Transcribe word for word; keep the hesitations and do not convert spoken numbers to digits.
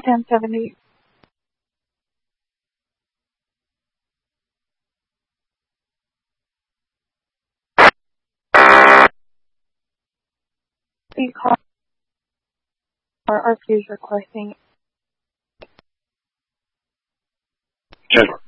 ten seventy. The call R P is requesting. Good.